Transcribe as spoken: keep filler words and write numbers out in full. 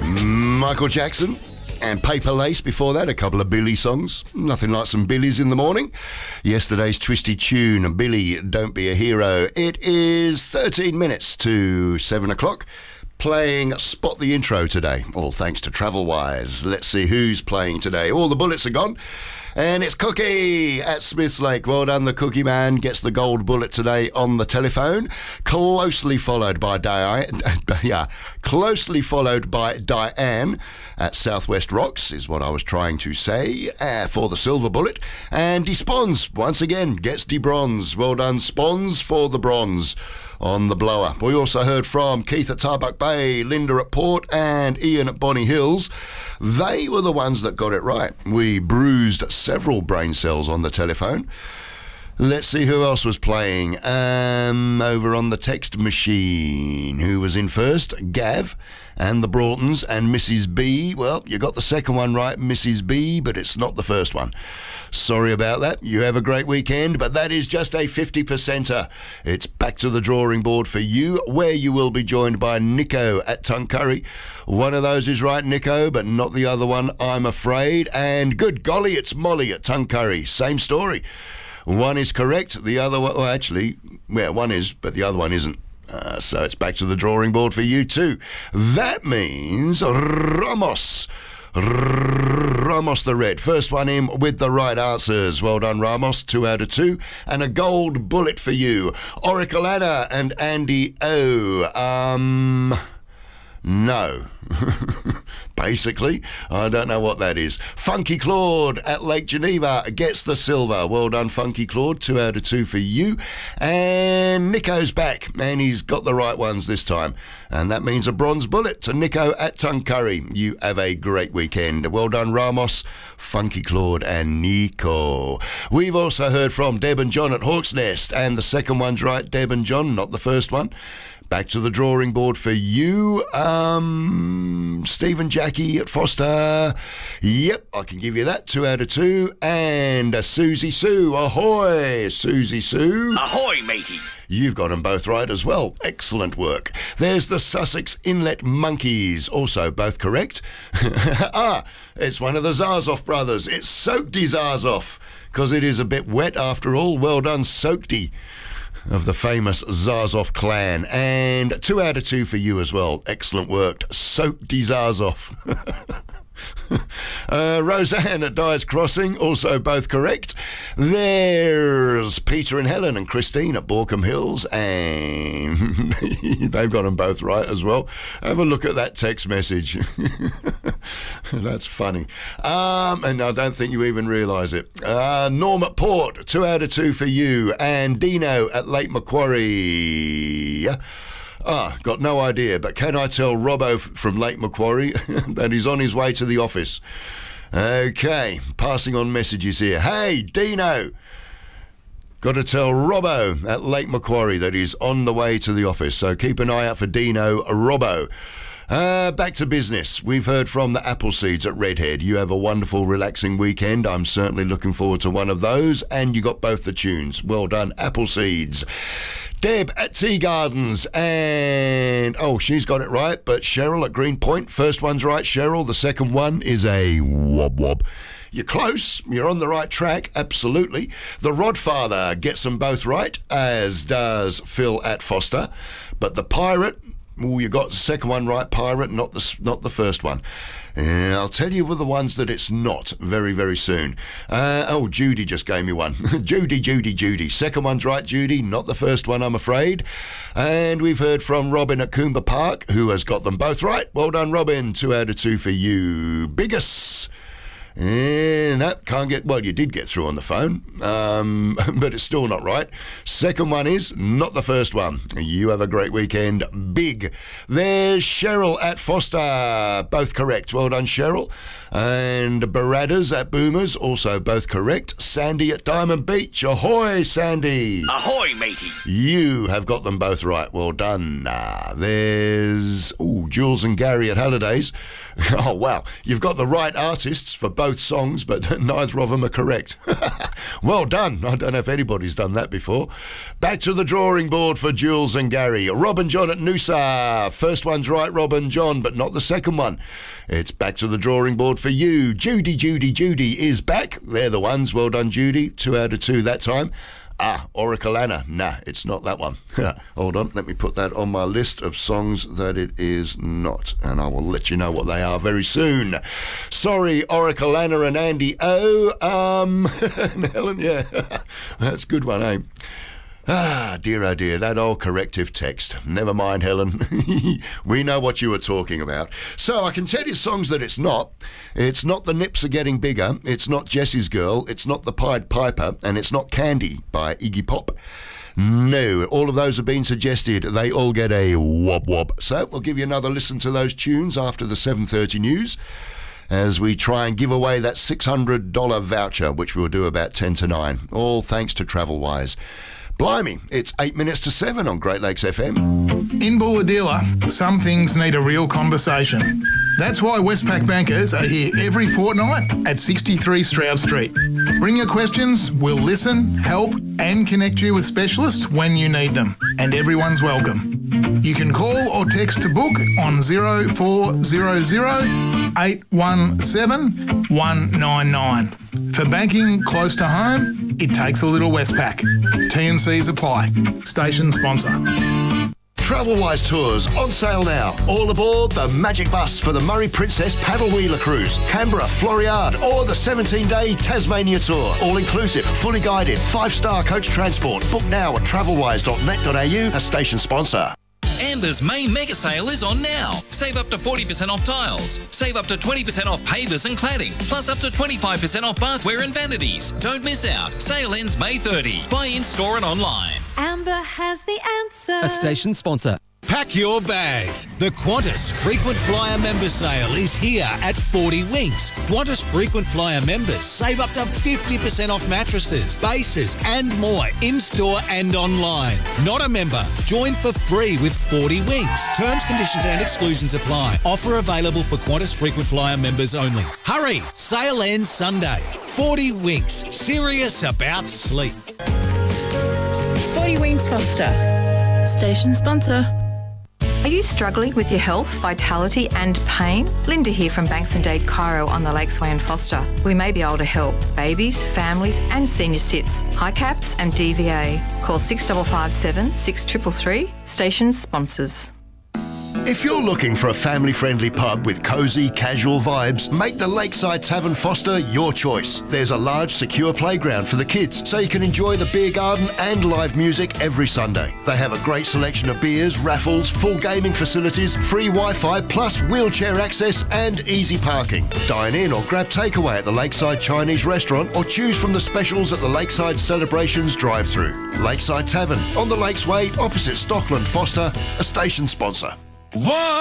Michael Jackson and Paper Lace before that, a couple of Billy songs. Nothing like some Billies in the morning. Yesterday's twisty tune, Billy, Don't Be a Hero. It is thirteen minutes to seven o'clock. Playing Spot the Intro today, all thanks to Travelwise. Let's see who's playing today. All the bullets are gone. And it's Cookie at Smiths Lake. Well done, the Cookie Man gets the gold bullet today on the telephone. Closely followed by Diane. yeah, closely followed by Diane at Southwest Rocks is what I was trying to say uh, for the silver bullet. And Despons once again gets de bronze. Well done, Spons, for the bronze on the blower. We also heard from Keith at Tarbuck Bay, Linda at Port, and Ian at Bonny Hills. They were the ones that got it right. We bruised several brain cells on the telephone. Let's see who else was playing. Um, over on the text machine. Who was in first? Gav and the Broughtons and Missus B. Well, you got the second one right, Missus B, but it's not the first one. Sorry about that. You have a great weekend, but that is just a fifty percenter. It's back to the drawing board for you, where you will be joined by Nico at Tuncurry. One of those is right, Nico, but not the other one, I'm afraid. And good golly, it's Molly at Tuncurry. Same story. One is correct, the other one, well, actually, yeah, one is, but the other one isn't. Uh, so it's back to the drawing board for you too. That means Ramos. Ramos the Red. First one in with the right answers. Well done, Ramos. Two out of two. And a gold bullet for you. Oracle Anna and Andy O. Um... No. Basically, I don't know what that is. Funky Claude at Lake Geneva gets the silver. Well done, Funky Claude. Two out of two for you. And Nico's back, and he's got the right ones this time. And that means a bronze bullet to Nico at Tuncurry. You have a great weekend. Well done, Ramos, Funky Claude, and Nico. We've also heard from Deb and John at Hawk's Nest, and the second one's right, Deb and John, not the first one. Back to the drawing board for you. Um, Stephen Jackie at Foster. Yep, I can give you that. Two out of two. And uh, Susie Sue. Ahoy, Susie Sue. Ahoy, matey. You've got them both right as well. Excellent work. There's the Sussex Inlet Monkeys. Also both correct. ah, it's one of the Zazoff brothers. It's Soakty Zazoff, because it is a bit wet after all. Well done, Soakty, of the famous Zazoff clan. And two out of two for you as well. Excellent work, Soakty Zazoff. uh, Roseanne at Dyer's Crossing, also both correct. There's Peter and Helen and Christine at Borkham Hills, and they've got them both right as well. Have a look at that text message. That's funny. Um, and I don't think you even realise it. Uh, Norm at Port, two out of two for you. And Dino at Lake Macquarie. Ah, got no idea, but can I tell Robbo f- from Lake Macquarie that he's on his way to the office? Okay, passing on messages here. Hey, Dino! Got to tell Robbo at Lake Macquarie that he's on the way to the office, so keep an eye out for Dino Robbo. Uh, back to business. We've heard from the Appleseeds at Redhead. You have a wonderful, relaxing weekend. I'm certainly looking forward to one of those, and you got both the tunes. Well done, Appleseeds. Deb at Tea Gardens, and oh, she's got it right, but Cheryl at Greenpoint. First one's right, Cheryl. The second one is a wob wob. You're close. You're on the right track, absolutely. The Rodfather gets them both right, as does Phil at Foster. But the Pirate, oh, you got the second one right, Pirate, not the not the first one. Uh, I'll tell you with the ones that it's not very, very soon. Uh, oh, Judy just gave me one. Judy, Judy, Judy. Second one's right, Judy. Not the first one, I'm afraid. And we've heard from Robin at Coomber Park, who has got them both right. Well done, Robin. Two out of two for you. Biggest. And that can't get, well, you did get through on the phone, um, but it's still not right. Second one is not the first one. You have a great weekend. Big. There's Cheryl at Foster. Both correct. Well done, Cheryl. And Baradas at Boomers, also both correct. Sandy at Diamond Beach. Ahoy, Sandy. Ahoy, matey. You have got them both right. Well done. Uh, there's, ooh, Jules and Gary at Hallidays. Oh, wow. You've got the right artists for both both songs, but neither of them are correct. Well done. I don't know if anybody's done that before. Back to the drawing board for Jules and Gary. Rob and John at Noosa. First one's right, Rob and John, but not the second one. It's back to the drawing board for you. Judy, Judy, Judy is back. They're the ones. Well done, Judy. Two out of two that time. Ah, Oracle Anna. Nah, it's not that one. Hold on, let me put that on my list of songs that it is not, and I will let you know what they are very soon. Sorry, Oracle Anna and Andy O. Um, and Helen, yeah, that's a good one, eh? Ah, dear, oh dear, that old corrective text. Never mind, Helen. We know what you were talking about. So I can tell you songs that it's not. It's not The Nips Are Getting Bigger. It's not Jessie's Girl. It's not The Pied Piper. And it's not Candy by Iggy Pop. No, all of those have been suggested. They all get a wob wob. So we'll give you another listen to those tunes after the seven thirty news, as we try and give away that six hundred dollars voucher, which we'll do about ten to nine. All thanks to TravelWise. Blimey, it's eight minutes to seven on Great Lakes F M. In Bulahdelah, some things need a real conversation. That's why Westpac bankers are here every fortnight at sixty-three Stroud Street. Bring your questions, we'll listen, help and connect you with specialists when you need them. And everyone's welcome. You can call or text to book on zero four zero zero, eight one seven, one nine nine. For banking close to home, it takes a little Westpac. T and Cs apply. Station sponsor. TravelWise Tours on sale now. All aboard the Magic Bus for the Murray Princess Paddle Wheeler Cruise, Canberra, Floriade, or the seventeen-day Tasmania Tour. All inclusive, fully guided, five-star coach transport. Book now at travelwise dot net dot a u, a station sponsor. Amber's main mega sale is on now. Save up to forty percent off tiles. Save up to twenty percent off pavers and cladding. Plus up to twenty-five percent off bathware and vanities. Don't miss out. Sale ends May thirtieth. Buy in store and online. Amber has the answer. A station sponsor. Pack your bags. The Qantas Frequent Flyer Member Sale is here at forty Winks. Qantas Frequent Flyer members save up to fifty percent off mattresses, bases and more in-store and online. Not a member? Join for free with forty Winks. Terms, conditions and exclusions apply. Offer available for Qantas Frequent Flyer members only. Hurry! Sale ends Sunday. forty Winks. Serious about sleep. forty Winks Foster. Station sponsor. Are you struggling with your health, vitality and pain? Linda here from Banks and Dade Chiro on the Lakesway in Foster. We may be able to help babies, families and senior sits, I CAPS and D V A. Call six five five seven, six three three three. Station sponsors. If you're looking for a family-friendly pub with cosy, casual vibes, make the Lakeside Tavern Foster your choice. There's a large, secure playground for the kids, so you can enjoy the beer garden and live music every Sunday. They have a great selection of beers, raffles, full gaming facilities, free Wi-Fi, plus wheelchair access and easy parking. Dine in or grab takeaway at the Lakeside Chinese restaurant or choose from the specials at the Lakeside Celebrations drive-thru. Lakeside Tavern on the Lakesway, opposite Stockland Foster, a station sponsor. One.